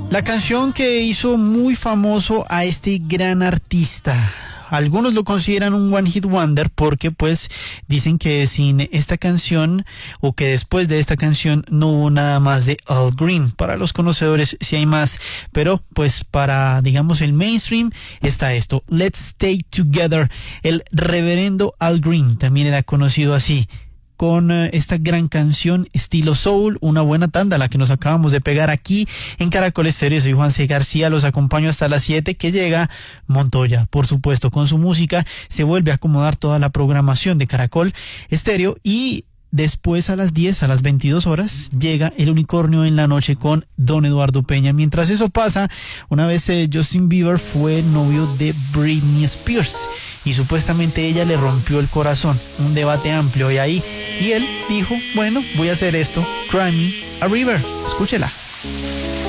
La canción que hizo muy famoso a este gran artista. Algunos lo consideran un one hit wonder porque pues dicen que sin esta canción o que después de esta canción no hubo nada más de Al Green. Para los conocedores sí hay más, pero pues para digamos el mainstream está esto, Let's Stay Together. El reverendo Al Green también era conocido así, con esta gran canción estilo soul, una buena tanda la que nos acabamos de pegar aquí en Caracol Estéreo. Soy Juan C. García, los acompaño hasta las 7 que llega Montoya, por supuesto. Con su música se vuelve a acomodar toda la programación de Caracol Estéreo y después a las 10, a las 22 horas, llega El Unicornio en la Noche con Don Eduardo Peña. Mientras eso pasa, una vez Justin Bieber fue novio de Britney Spears y supuestamente ella le rompió el corazón. Un debate amplio y ahí, y él dijo, bueno, voy a hacer esto, Cry Me a River. Escúchela.